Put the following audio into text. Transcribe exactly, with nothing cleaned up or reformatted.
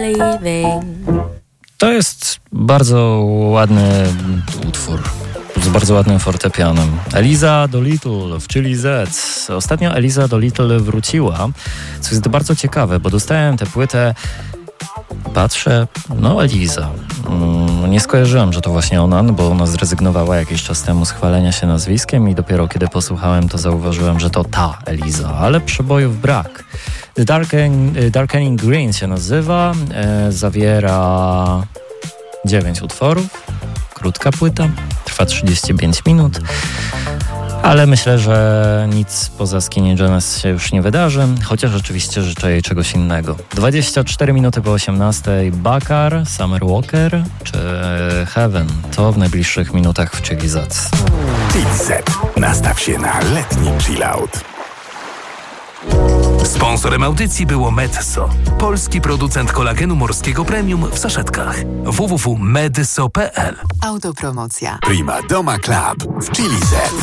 saving. To jest bardzo ładny utwór z bardzo ładnym fortepianem. Eliza Doolittle w Chili Z. Ostatnio Eliza Doolittle wróciła, co jest bardzo ciekawe, bo dostałem tę płytę, patrzę, no Eliza. Mm, nie skojarzyłem, że to właśnie ona, no bo ona zrezygnowała jakiś czas temu z chwalenia się nazwiskiem i dopiero kiedy posłuchałem, to zauważyłem, że to ta Eliza, ale przebojów brak. The Darken, Darkening Green się nazywa, e, zawiera dziewięć utworów, krótka płyta, trwa trzydzieści pięć minut, ale myślę, że nic poza Skinny Jeans się już nie wydarzy, chociaż oczywiście życzę jej czegoś innego. dwadzieścia cztery minuty po osiemnastej, Bakar, Summer Walker czy Heaven, to w najbliższych minutach w Chili Z. T-Set. Nastaw się na letni chillout. Sponsorem audycji było Medzo, polski producent kolagenu morskiego premium w saszetkach. w w w kropka medso kropka p l. Autopromocja. Prima Doma Club w Chili Z.